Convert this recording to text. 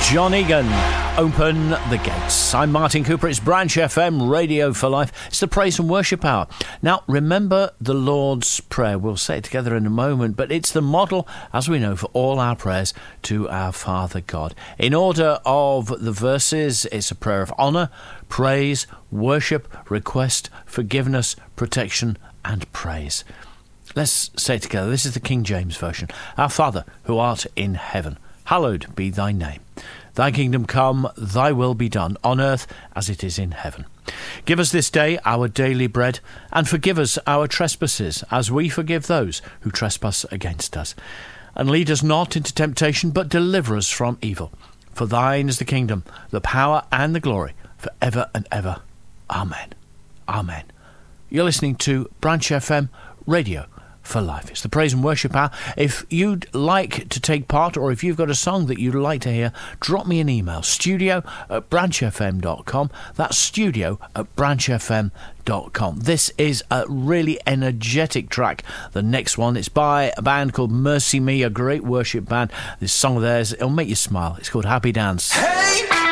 John Egan, Open the Gates. I'm Martin Cooper. It's Branch FM, Radio for Life. It's the Praise and Worship Hour. Now, remember the Lord's Prayer. We'll say it together in a moment, but it's the model, as we know, for all our prayers to our Father God. In order of the verses, it's a prayer of honour, praise, worship, request, forgiveness, protection, and praise. Let's say it together. This is the King James Version. Our Father, who art in heaven, hallowed be thy name. Thy kingdom come, thy will be done, on earth as it is in heaven. Give us this day our daily bread, and forgive us our trespasses, as we forgive those who trespass against us. And lead us not into temptation, but deliver us from evil. For thine is the kingdom, the power, and the glory, for ever and ever. Amen. Amen. You're listening to Branch FM, Radio for Life. It's the Praise and Worship Hour. If you'd like to take part, or if you've got a song that you'd like to hear, drop me an email, studio@branchfm.com. That's studio@branchfm.com. This is a really energetic track. The next one, it's by a band called Mercy Me, a great worship band. This song of theirs, it'll make you smile. It's called Happy Dance. Hey!